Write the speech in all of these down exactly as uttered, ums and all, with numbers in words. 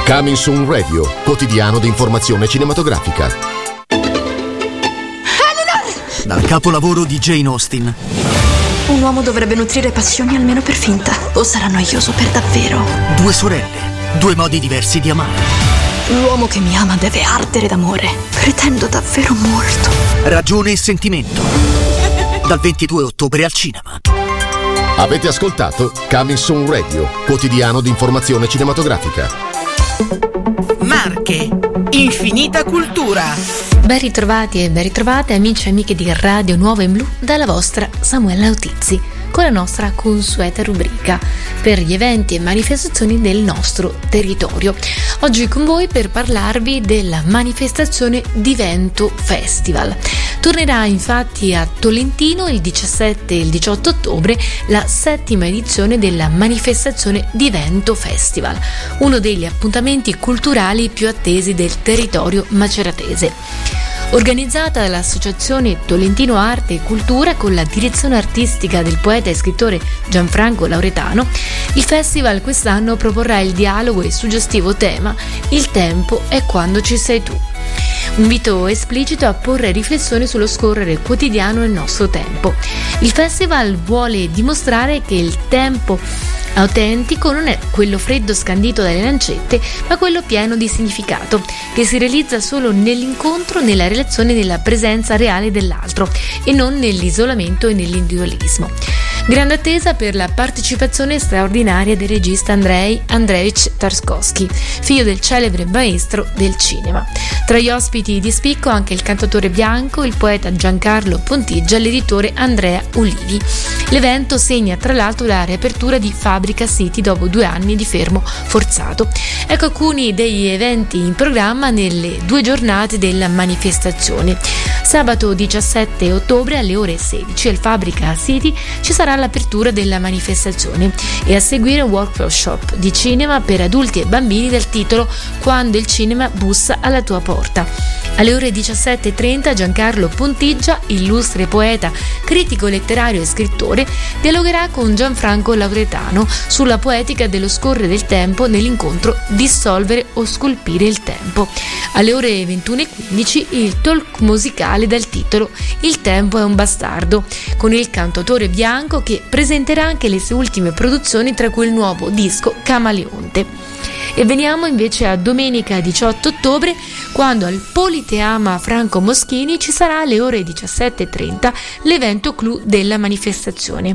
Coming Soon Radio, quotidiano di informazione cinematografica. Dal capolavoro di Jane Austen. Un uomo dovrebbe nutrire passioni almeno per finta, o sarà noioso per davvero. Due sorelle, due modi diversi di amare. L'uomo che mi ama deve ardere d'amore. Pretendo davvero molto. Ragione e sentimento. Dal ventidue ottobre al cinema. Avete ascoltato Coming Soon Radio, quotidiano di informazione cinematografica. Marche, infinita cultura. Ben ritrovati e ben ritrovate amici e amiche di Radio Nuova in Blu dalla vostra Samuela Autizzi con la nostra consueta rubrica per gli eventi e manifestazioni del nostro territorio. Oggi con voi per parlarvi della manifestazione Divento Festival. Tornerà infatti a Tolentino il diciassette e il diciotto ottobre la settima edizione della manifestazione Divento Festival, uno degli appuntamenti culturali più attesi del territorio maceratese. Organizzata dall'Associazione Tolentino Arte e Cultura con la direzione artistica del poeta e scrittore Gianfranco Lauretano, il festival quest'anno proporrà il dialogo e suggestivo tema Il tempo è quando ci sei tu. Un invito esplicito a porre riflessione sullo scorrere quotidiano del nostro tempo. Il festival vuole dimostrare che il tempo autentico non è quello freddo scandito dalle lancette, ma quello pieno di significato, che si realizza solo nell'incontro, nella relazione e nella presenza reale dell'altro, e non nell'isolamento e nell'individualismo. Grande attesa per la partecipazione straordinaria del regista Andrei Andreevich Tarkovsky, figlio del celebre maestro del cinema. Tra gli ospiti di spicco anche il cantautore bianco, il poeta Giancarlo Pontiggia e l'editore Andrea Ulivi. L'evento segna tra l'altro la riapertura di Fabbrica City dopo due anni di fermo forzato. Ecco alcuni degli eventi in programma nelle due giornate della manifestazione. Sabato diciassette ottobre alle ore sedici al Fabbrica City ci sarà l'apertura della manifestazione e a seguire un workshop di cinema per adulti e bambini dal titolo Quando il cinema bussa alla tua porta. Alle ore diciassette e trenta Giancarlo Pontiggia, illustre poeta, critico letterario e scrittore, dialogherà con Gianfranco Lauretano sulla poetica dello scorrere del tempo nell'incontro Dissolvere o scolpire il tempo. Alle ore ventuno e quindici il talk musicale dal titolo Il tempo è un bastardo, con il cantautore bianco che presenterà anche le sue ultime produzioni, tra cui il nuovo disco Camaleonte. E veniamo invece a domenica diciotto ottobre, quando al Politeama Franco Moschini ci sarà alle ore diciassette e trenta l'evento clou della manifestazione,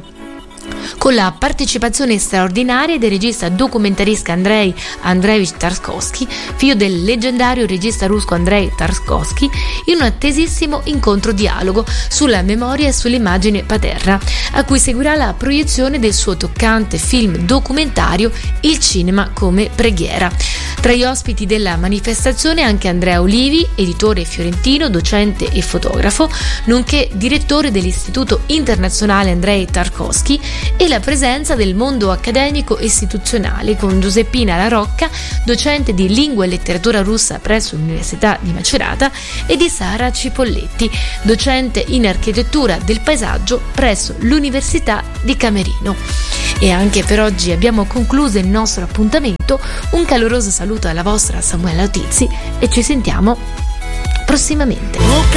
con la partecipazione straordinaria del regista documentarista Andrei Andreevich Tarkovsky, figlio del leggendario regista russo Andrei Tarkovsky, in un attesissimo incontro dialogo sulla memoria e sull'immagine paterna, a cui seguirà la proiezione del suo toccante film documentario Il cinema come preghiera. Tra gli ospiti della manifestazione anche Andrea Ulivi, editore fiorentino, docente e fotografo, nonché direttore dell'Istituto Internazionale Andrei Tarkovsky, e la presenza del mondo accademico istituzionale con Giuseppina La Rocca, docente di lingua e letteratura russa presso l'Università di Macerata, e di Sara Cipolletti, docente in architettura del paesaggio presso l'Università di Camerino. E anche per oggi abbiamo concluso il nostro appuntamento. Un caloroso saluto alla vostra Samuela Autizzi e ci sentiamo prossimamente.